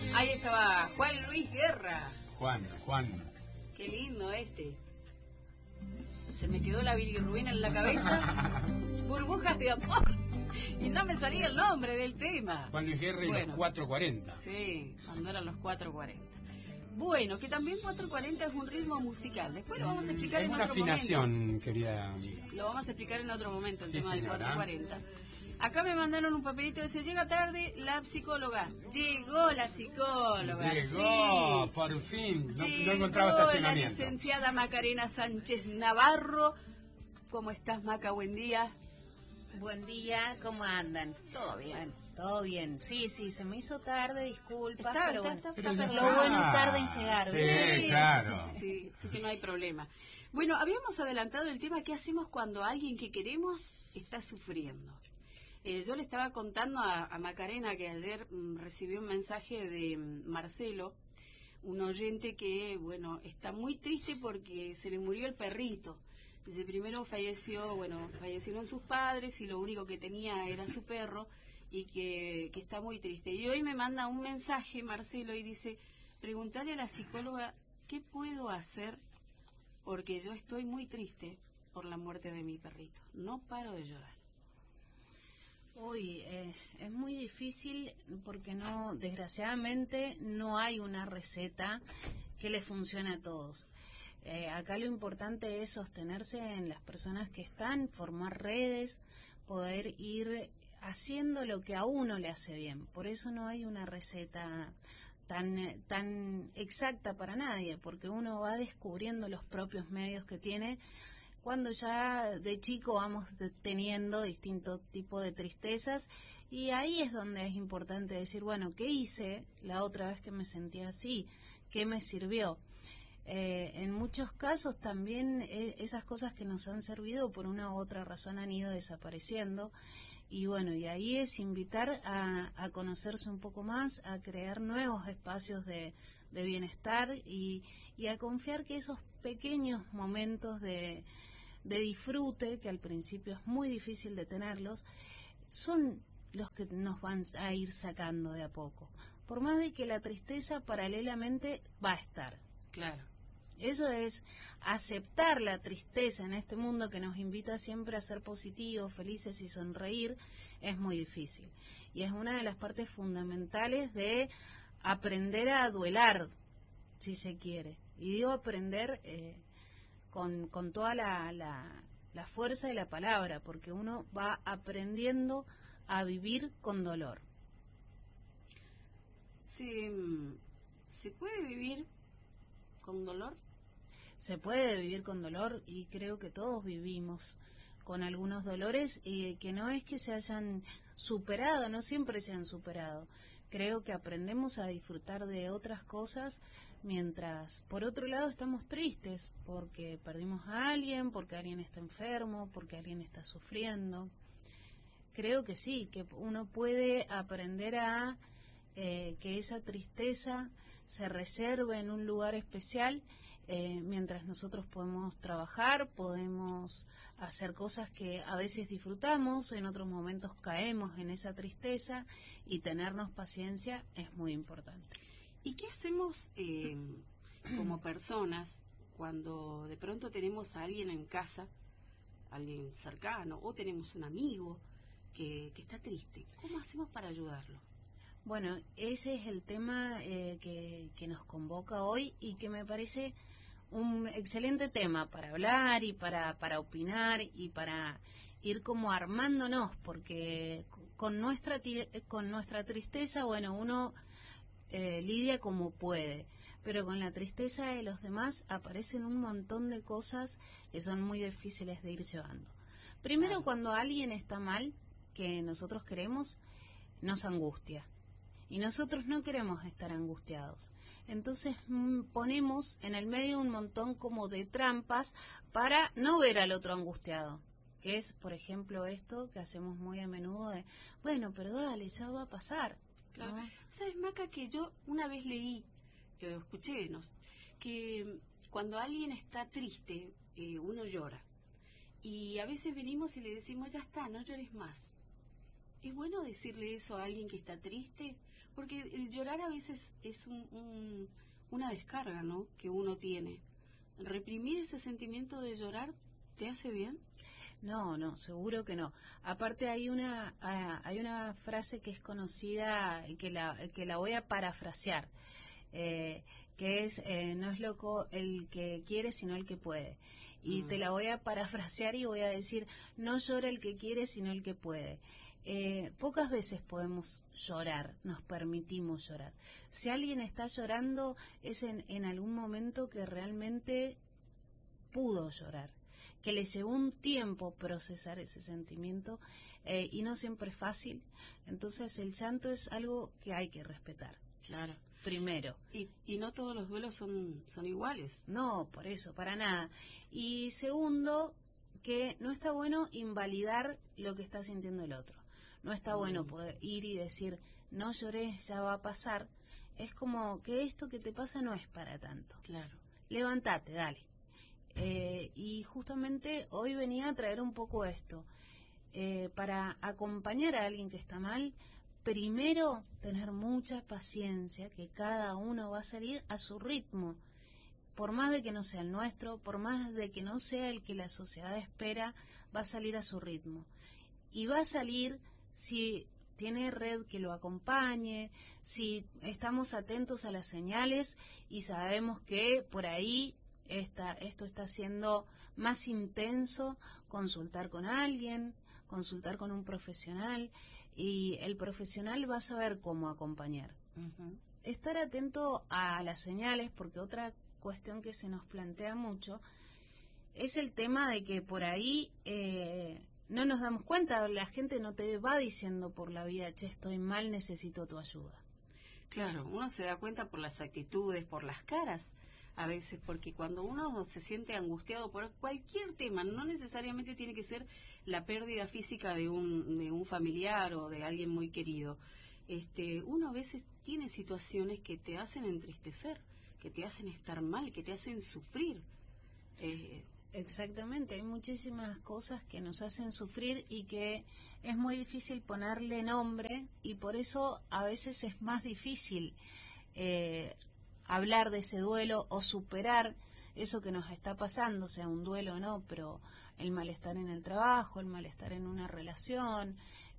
Ahí estaba Juan Luis Guerra. Juan. Qué lindo este. Se me quedó la bilirruina en la cabeza. Burbujas de amor. Y no me salía el nombre del tema. Juan Luis Guerra y los 440. Sí, cuando eran los 440. Bueno, que también 440 es un ritmo musical. Después lo vamos a explicar en otro momento. Es una afinación, querida amiga. Lo vamos a explicar en otro momento, el tema señora. del 440. Acá me mandaron un papelito que dice, llega tarde la psicóloga. Llegó la psicóloga. Llegó, sí. por fin. No Llegó encontraba estacionamiento. la licenciada Macarena Sánchez Navarro. ¿Cómo estás, Maca? Buen día. Buen día, ¿cómo andan? Todo bien. Bueno, todo bien. Sí, se me hizo tarde, disculpas, pero bueno. Pero lo bueno es tarde en llegar. Sí, claro. Sí, que no hay problema. Bueno, habíamos adelantado el tema, ¿qué hacemos cuando alguien que queremos está sufriendo? Yo le estaba contando a Macarena que ayer recibió un mensaje de Marcelo, un oyente que, bueno, está muy triste porque se le murió el perrito. Dice, primero fallecieron sus padres y lo único que tenía era su perro y que está muy triste. Y hoy me manda un mensaje, Marcelo, y dice, preguntale a la psicóloga, ¿qué puedo hacer? Porque yo estoy muy triste por la muerte de mi perrito. No paro de llorar. Uy, es muy difícil porque desgraciadamente no hay una receta que le funcione a todos. Acá lo importante es sostenerse en las personas que están, formar redes, poder ir haciendo lo que a uno le hace bien. Por eso no hay una receta tan exacta para nadie, porque uno va descubriendo los propios medios que tiene cuando ya de chico vamos teniendo distintos tipos de tristezas, y ahí es donde es importante decir, bueno, ¿qué hice la otra vez que me sentía así? ¿Qué me sirvió? En muchos casos también esas cosas que nos han servido por una u otra razón han ido desapareciendo, y bueno, y ahí es invitar a conocerse un poco más, a crear nuevos espacios de bienestar y a confiar que esos pequeños momentos de disfrute, que al principio es muy difícil de tenerlos, son los que nos van a ir sacando de a poco. Por más de que la tristeza paralelamente va a estar. Claro. Eso es aceptar la tristeza en este mundo que nos invita siempre a ser positivos, felices y sonreír, es muy difícil. Y es una de las partes fundamentales de aprender a duelar, si se quiere. Y digo aprender con toda la fuerza de la palabra, porque uno va aprendiendo a vivir con dolor. ¿Se puede vivir con dolor? Se puede vivir con dolor, y creo que todos vivimos con algunos dolores que no es que se hayan superado, no siempre se han superado. Creo que aprendemos a disfrutar de otras cosas mientras, por otro lado, estamos tristes porque perdimos a alguien, porque alguien está enfermo, porque alguien está sufriendo. Creo que sí, que uno puede aprender a que esa tristeza se reserve en un lugar especial, mientras nosotros podemos trabajar, podemos hacer cosas que a veces disfrutamos, en otros momentos caemos en esa tristeza, y tenernos paciencia es muy importante. ¿Y qué hacemos como personas cuando de pronto tenemos a alguien en casa, alguien cercano, o tenemos un amigo que está triste? ¿Cómo hacemos para ayudarlo? Bueno, ese es el tema que nos convoca hoy, y que me parece un excelente tema para hablar y para opinar y para ir como armándonos, porque con nuestra tristeza, bueno, uno lidia como puede, pero con la tristeza de los demás aparecen un montón de cosas que son muy difíciles de ir llevando. Primero, cuando alguien está mal, que nosotros queremos, nos angustia. Y nosotros no queremos estar angustiados. Entonces ponemos en el medio un montón como de trampas para no ver al otro angustiado. Que es, por ejemplo, esto que hacemos muy a menudo de, bueno, pero dale, ya va a pasar. Claro. ¿No? ¿Sabes, Maca, que yo una vez leí, escuché, que cuando alguien está triste, uno llora. Y a veces venimos y le decimos, ya está, no llores más. ¿Es bueno decirle eso a alguien que está triste? porque el llorar a veces es una descarga, ¿no?, que uno tiene. ¿Reprimir ese sentimiento de llorar te hace bien? No, no, seguro que no. Aparte hay una frase que es conocida, que la voy a parafrasear, que es, no es loco el que quiere, sino el que puede. Y te la voy a parafrasear y voy a decir, no llora el que quiere, sino el que puede. Pocas veces podemos llorar, nos permitimos llorar. Si alguien está llorando, es en algún momento que realmente pudo llorar, que le llevó un tiempo procesar ese sentimiento, y no siempre es fácil. Entonces el llanto es algo que hay que respetar. Claro. Primero. Y no todos los duelos son iguales. No, por eso, para nada. Y segundo, que no está bueno invalidar lo que está sintiendo el otro. No está bueno poder ir y decir, no lloré, ya va a pasar. Es como que esto que te pasa no es para tanto. Claro. Levántate, dale. Y justamente hoy venía a traer un poco esto. Para acompañar a alguien que está mal, primero tener mucha paciencia, que cada uno va a salir a su ritmo. Por más de que no sea el nuestro, por más de que no sea el que la sociedad espera, va a salir a su ritmo. Y va a salir si tiene red que lo acompañe, si estamos atentos a las señales y sabemos que por ahí esto está siendo más intenso, consultar con alguien, consultar con un profesional, y el profesional va a saber cómo acompañar. Estar atento a las señales, porque otra cuestión que se nos plantea mucho es el tema de que por ahí no nos damos cuenta, la gente no te va diciendo por la vida, che, estoy mal, necesito tu ayuda. Claro, uno se da cuenta por las actitudes, por las caras, a veces, porque cuando uno se siente angustiado por cualquier tema, no necesariamente tiene que ser la pérdida física de un familiar o de alguien muy querido, uno a veces tiene situaciones que te hacen entristecer, que te hacen estar mal, que te hacen sufrir. Exactamente, hay muchísimas cosas que nos hacen sufrir y que es muy difícil ponerle nombre, y por eso a veces es más difícil hablar de ese duelo o superar eso que nos está pasando, sea un duelo o no, pero el malestar en el trabajo, el malestar en una relación,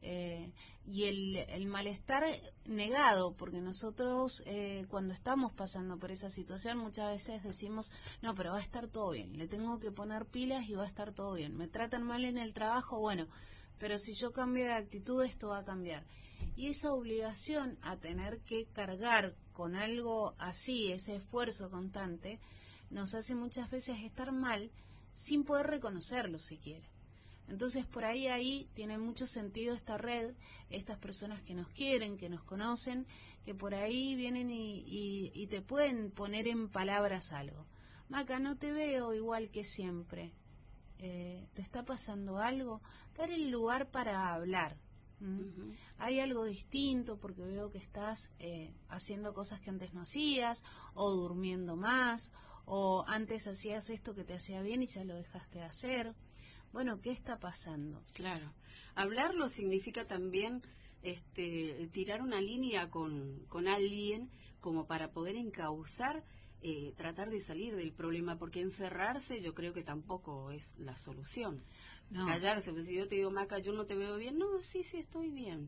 y el malestar negado, porque nosotros cuando estamos pasando por esa situación muchas veces decimos, no, pero va a estar todo bien, le tengo que poner pilas y va a estar todo bien, me tratan mal en el trabajo, bueno, pero si yo cambio de actitud esto va a cambiar. Y esa obligación a tener que cargar con algo así, ese esfuerzo constante, nos hace muchas veces estar mal sin poder reconocerlo siquiera. Entonces por ahí tiene mucho sentido esta red, estas personas que nos quieren, que nos conocen, que por ahí vienen y te pueden poner en palabras algo. Maca, no te veo igual que siempre. ¿Te está pasando algo? Dar el lugar para hablar. Hay algo distinto porque veo que estás haciendo cosas que antes no hacías, o durmiendo más, o antes hacías esto que te hacía bien y ya lo dejaste de hacer. Bueno, ¿qué está pasando? Claro. Hablarlo significa también tirar una línea con alguien como para poder encauzar, tratar de salir del problema, porque encerrarse yo creo que tampoco es la solución. No. Callarse, pues si yo te digo, Maca, yo no te veo bien, no, sí, estoy bien.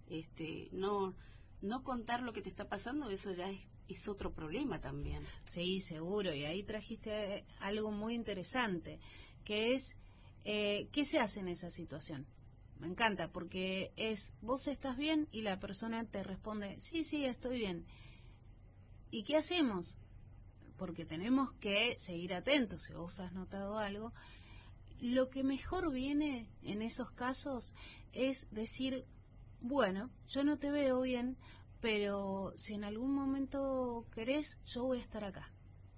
No contar lo que te está pasando, eso ya es otro problema también. Sí, seguro, y ahí trajiste algo muy interesante, que es ¿qué se hace en esa situación? Me encanta, porque vos estás bien y la persona te responde, sí, estoy bien. ¿Y qué hacemos? Porque tenemos que seguir atentos, si vos has notado algo. Lo que mejor viene en esos casos es decir, bueno, yo no te veo bien, pero si en algún momento querés, yo voy a estar acá.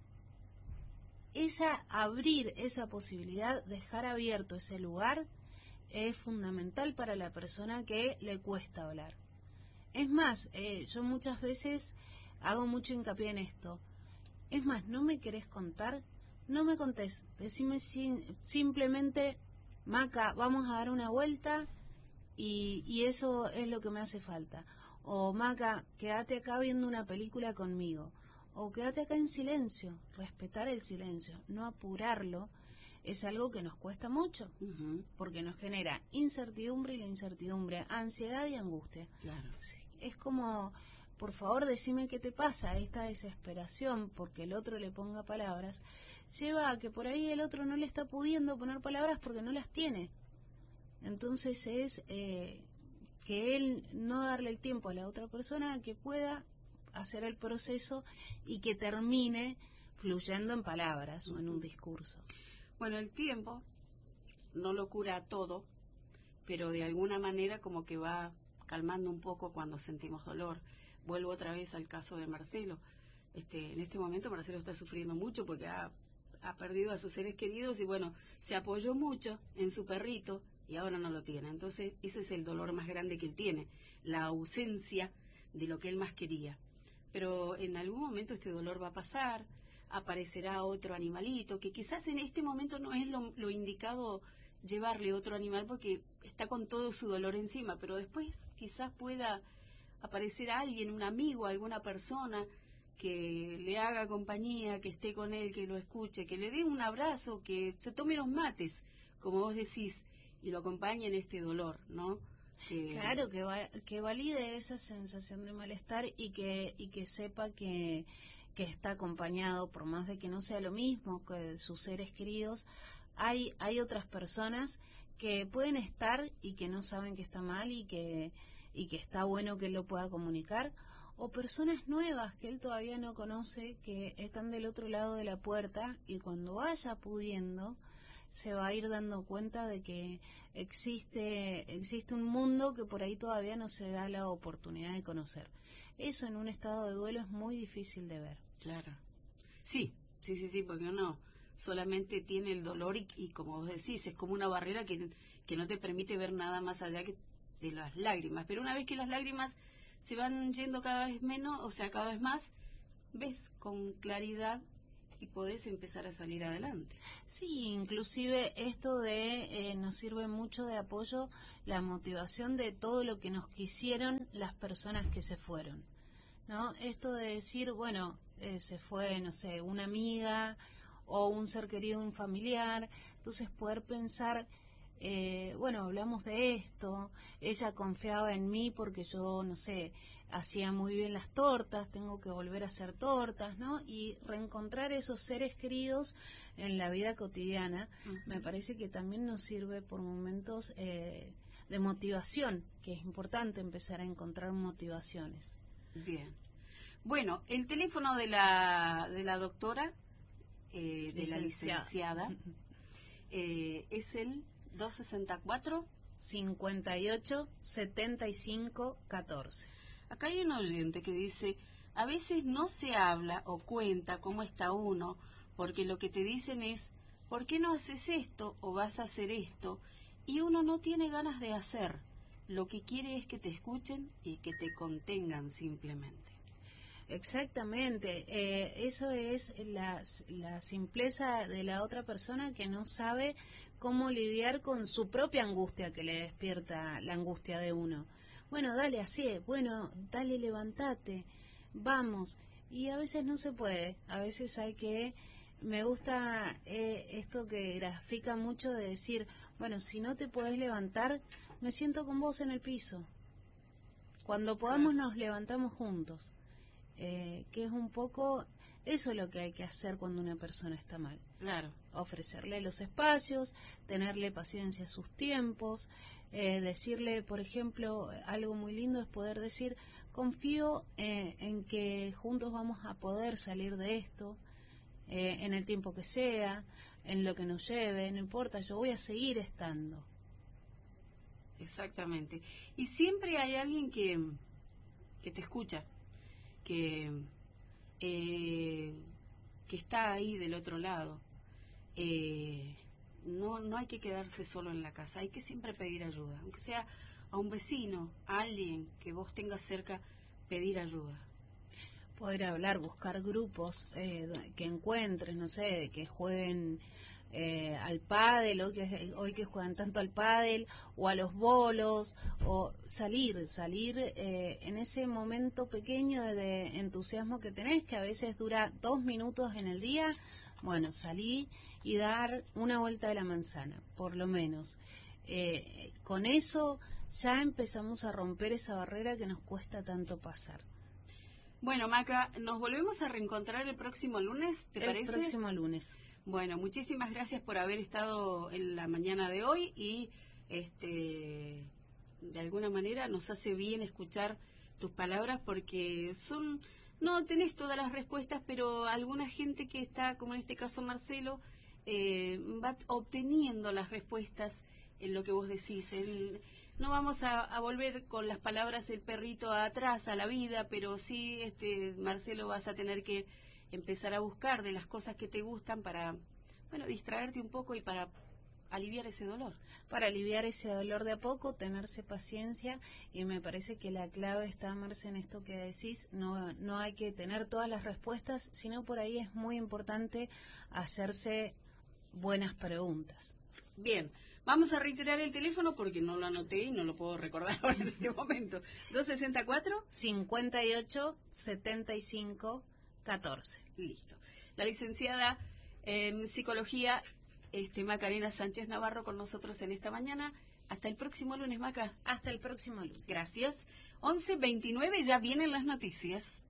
Abrir esa posibilidad, dejar abierto ese lugar, es fundamental para la persona que le cuesta hablar. Es más, yo muchas veces hago mucho hincapié en esto. Es más, ¿no me querés contar? No me contés. Decime simplemente, Maca, vamos a dar una vuelta y eso es lo que me hace falta. o Maca, quédate acá viendo una película conmigo, o quédate acá en silencio. Respetar el silencio, no apurarlo, es algo que nos cuesta mucho, porque nos genera incertidumbre, y la incertidumbre, ansiedad y angustia. Claro. Es como, por favor, decime qué te pasa. Esta desesperación porque el otro le ponga palabras lleva a que por ahí el otro no le está pudiendo poner palabras porque no las tiene. Entonces es que él no darle el tiempo a la otra persona a que pueda hacer el proceso y que termine fluyendo en palabras o en un discurso. Bueno, el tiempo no lo cura todo, pero de alguna manera como que va calmando un poco cuando sentimos dolor. Vuelvo otra vez al caso de Marcelo. En este momento Marcelo está sufriendo mucho porque ha perdido a sus seres queridos y bueno, se apoyó mucho en su perrito y ahora no lo tiene. Entonces ese es el dolor más grande que él tiene, la ausencia de lo que él más quería. Pero en algún momento este dolor va a pasar, aparecerá otro animalito, que quizás en este momento no es lo indicado llevarle otro animal porque está con todo su dolor encima, pero después quizás pueda aparecer alguien, un amigo, alguna persona que le haga compañía, que esté con él, que lo escuche, que le dé un abrazo, que se tome los mates, como vos decís, y lo acompañe en este dolor, ¿no? Claro, que valide esa sensación de malestar y que sepa que está acompañado, por más de que no sea lo mismo que sus seres queridos. Hay otras personas que pueden estar y que no saben que está mal y que está bueno que él lo pueda comunicar, o personas nuevas que él todavía no conoce, que están del otro lado de la puerta, y cuando vaya pudiendo se va a ir dando cuenta de que existe un mundo que por ahí todavía no se da la oportunidad de conocer. Eso en un estado de duelo es muy difícil de ver. Claro. Sí, porque uno solamente tiene el dolor y como vos decís, es como una barrera que no te permite ver nada más allá que de las lágrimas. Pero una vez que las lágrimas se van yendo cada vez menos, o sea, cada vez más, ves con claridad y podés empezar a salir adelante. Sí, inclusive esto nos sirve mucho de apoyo, la motivación de todo lo que nos quisieron las personas que se fueron, ¿no? Esto de decir, bueno, se fue, no sé, una amiga o un ser querido, un familiar, entonces poder pensar, bueno, hablamos de esto, ella confiaba en mí porque yo, no sé, hacía muy bien las tortas, tengo que volver a hacer tortas, ¿no? Y reencontrar esos seres queridos en la vida cotidiana, me parece que también nos sirve por momentos de motivación, que es importante empezar a encontrar motivaciones. Bien. Bueno, el teléfono de la doctora, de la licenciada, es el 264 58 75 14. Acá hay un oyente que dice, a veces no se habla o cuenta cómo está uno, porque lo que te dicen es, ¿por qué no haces esto o vas a hacer esto? Y uno no tiene ganas de hacer. Lo que quiere es que te escuchen y que te contengan simplemente. Exactamente, eso es la simpleza de la otra persona que no sabe cómo lidiar con su propia angustia que le despierta la angustia de uno. Bueno, dale así, bueno, dale, levántate, vamos. Y a veces no se puede, a veces hay que... Me gusta esto que grafica mucho de decir, bueno, si no te podés levantar, me siento con vos en el piso. Cuando podamos nos levantamos juntos. Que es un poco eso lo que hay que hacer cuando una persona está mal. Claro. Ofrecerle los espacios, tenerle paciencia a sus tiempos, decirle, por ejemplo, algo muy lindo es poder decir, confío en que juntos vamos a poder salir de esto, en el tiempo que sea, en lo que nos lleve, no importa, yo voy a seguir estando. Exactamente. Y siempre hay alguien que te escucha. Que está ahí del otro lado. No hay que quedarse solo en la casa, hay que siempre pedir ayuda, aunque sea a un vecino, a alguien que vos tengas cerca, pedir ayuda. Poder hablar, buscar grupos que encuentres, no sé, que jueguen al pádel, hoy que juegan tanto al pádel, o a los bolos, o salir en ese momento pequeño de entusiasmo que tenés, que a veces dura 2 minutos en el día. Bueno, salí y dar una vuelta de la manzana, por lo menos. Con eso ya empezamos a romper esa barrera que nos cuesta tanto pasar. Bueno, Maca, nos volvemos a reencontrar el próximo lunes, ¿te parece? El próximo lunes. Bueno, muchísimas gracias por haber estado en la mañana de hoy y de alguna manera nos hace bien escuchar tus palabras porque no tenés todas las respuestas, pero alguna gente que está, como en este caso Marcelo, va obteniendo las respuestas en lo que vos decís. No vamos a volver con las palabras el perrito atrás a la vida, pero sí, Marcelo, vas a tener que empezar a buscar de las cosas que te gustan para, bueno, distraerte un poco y para aliviar ese dolor. Para aliviar ese dolor de a poco, tenerse paciencia, y me parece que la clave está, Marce, en esto que decís. No hay que tener todas las respuestas, sino por ahí es muy importante hacerse buenas preguntas. Bien, vamos a reiterar el teléfono porque no lo anoté y no lo puedo recordar ahora en este momento. 264 58 75 14. Listo. La licenciada en psicología Macarena Sánchez Navarro con nosotros en esta mañana. Hasta el próximo lunes, Maca. Hasta el próximo lunes. Gracias. 11:29, ya vienen las noticias.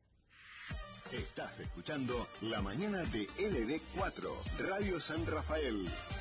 Estás escuchando La Mañana de LD4, Radio San Rafael.